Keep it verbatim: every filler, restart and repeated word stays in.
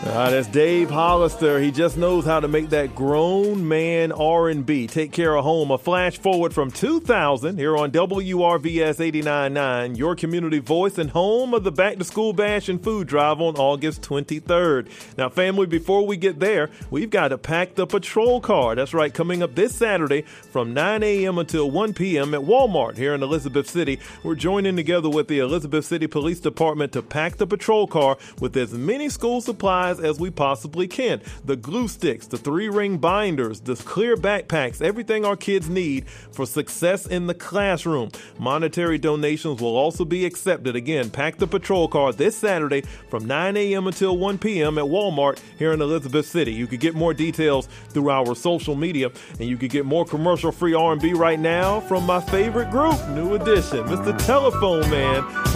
Uh, that's Dave Hollister. He just knows how to make that grown man R and B. Take care of home. A flash forward from two thousand here on W R V S eighty-nine point nine, your community voice and home of the Back to School Bash and Food Drive on August twenty-third. Now, family, before we get there, we've got to pack the patrol car. That's right, coming up this Saturday from nine a.m. until one p.m. at Walmart here in Elizabeth City. We're joining together with the Elizabeth City Police Department to pack the patrol car with as many school supplies as we possibly can. The glue sticks, the three-ring binders, the clear backpacks, everything our kids need for success in the classroom. Monetary donations will also be accepted. Again, pack the patrol car this Saturday from nine a.m. until one p.m. at Walmart here in Elizabeth City. You can get more details through our social media, and you can get more commercial-free R and B right now from my favorite group, New Edition, Mister Telephone Man.